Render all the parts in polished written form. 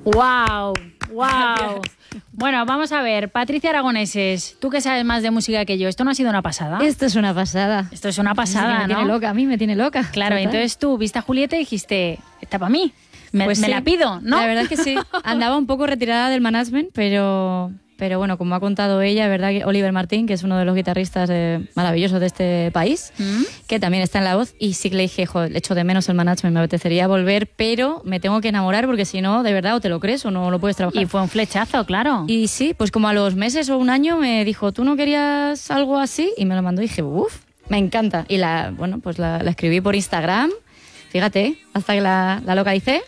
¡Wow! ¡Wow! Bueno, vamos a ver, Patricia Aragoneses, tú que sabes más de música que yo, ¿esto no ha sido una pasada? Esto es una pasada. Esto es una pasada, me ¿no? tiene loca, a mí me tiene loca. Claro, total. entonces tú viste a Julieta y dijiste, está para mí, me Sí, la pido, ¿no? La verdad es que sí, andaba un poco retirada del management, pero bueno, como ha contado ella, es verdad que Oliver Martín, que es uno de los guitarristas maravillosos de este país, que también está en La Voz, y sí que le dije, joder, echo de menos el management, me apetecería volver, pero me tengo que enamorar porque si no, de verdad, o te lo crees o no lo puedes trabajar. Y fue un flechazo, claro. Y sí, pues como a los meses o un año me dijo, ¿tú no querías algo así? Y me lo mandó y dije, uff, me encanta. Y la escribí por Instagram, fíjate, hasta que la localicé.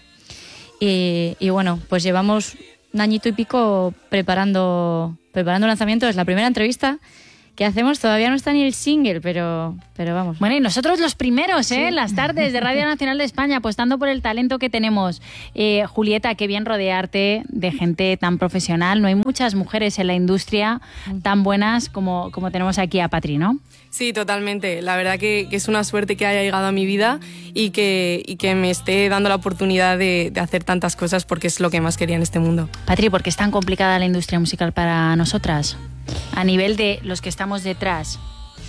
Y bueno, pues llevamos un añito y pico preparando el lanzamiento. Es la primera entrevista que hacemos, todavía no está ni el single, pero vamos. Bueno, y nosotros los primeros, en las tardes de Radio Nacional de España, apostando por el talento que tenemos. Julieta, qué bien rodearte de gente tan profesional. No hay muchas mujeres en la industria tan buenas como tenemos aquí a Patri, ¿no? Sí, totalmente. La verdad que es una suerte que haya llegado a mi vida y que me esté dando la oportunidad de hacer tantas cosas porque es lo que más quería en este mundo. Patri, ¿por qué es tan complicada la industria musical para nosotras? A nivel de los que estamos detrás.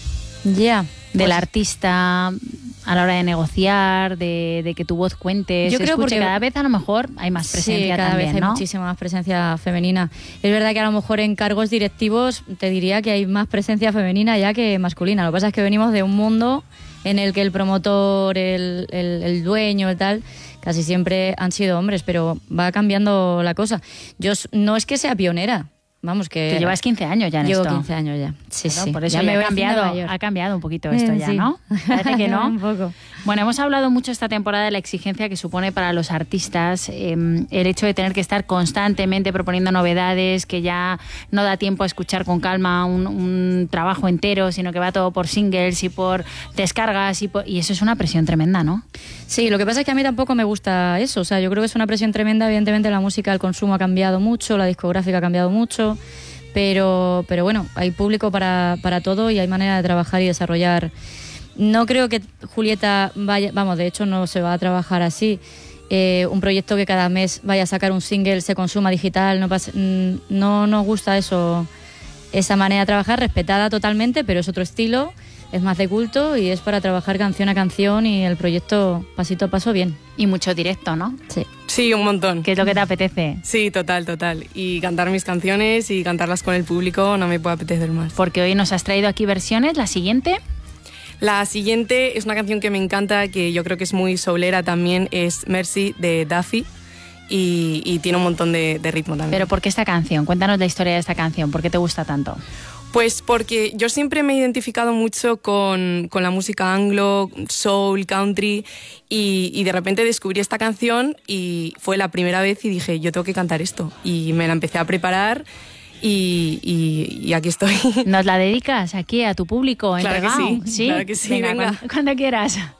Ya. Del artista, a la hora de negociar, de que tu voz cuente, yo creo escuche. Porque cada vez a lo mejor hay más presencia, cada también, vez hay ¿no? muchísima más presencia femenina. Es verdad que a lo mejor en cargos directivos te diría que hay más presencia femenina ya que masculina. Lo que pasa es que venimos de un mundo en el que el promotor, el dueño, el tal, casi siempre han sido hombres, pero va cambiando la cosa. Yo no es que sea pionera. Vamos, que... Tú llevas 15 años ya en Llevo esto. 15 años ya. Sí, Claro, sí. por eso ya ya me ha cambiado un poquito esto ya, sí. ¿no? Parece que no. Un poco. Bueno, hemos hablado mucho esta temporada de la exigencia que supone para los artistas el hecho de tener que estar constantemente proponiendo novedades, que ya no da tiempo a escuchar con calma un trabajo entero, sino que va todo por singles y por descargas y eso es una presión tremenda, ¿no? Sí, lo que pasa es que a mí tampoco me gusta eso. O sea, yo creo que es una presión tremenda. Evidentemente la música, el consumo ha cambiado mucho, la discográfica ha cambiado mucho. Pero bueno, hay público para todo y hay manera de trabajar y desarrollar. No creo que Julieta vaya, vamos, de hecho no se va a trabajar así. Un proyecto que cada mes vaya a sacar un single, se consuma digital, no nos gusta eso, esa manera de trabajar, respetada totalmente, pero es otro estilo, es más de culto y es para trabajar canción a canción y el proyecto pasito a paso bien. Y mucho directo, ¿no? Sí. Sí, un montón. ¿Qué es lo que te apetece? Sí, total. Y cantar mis canciones y cantarlas con el público no me puede apetecer más. Porque hoy nos has traído aquí versiones. ¿La siguiente? La siguiente es una canción que me encanta, que yo creo que es muy soulera también, es Mercy de Duffy y tiene un montón de ritmo también. ¿Pero por qué esta canción? Cuéntanos la historia de esta canción. ¿Por qué te gusta tanto? Pues porque yo siempre me he identificado mucho con la música anglo, soul, country y de repente descubrí esta canción y fue la primera vez y dije, yo tengo que cantar esto. Y me la empecé a preparar y aquí estoy. ¿Nos la dedicas aquí a tu público? Claro que entregado? sí, claro que sí, venga. Cuando quieras.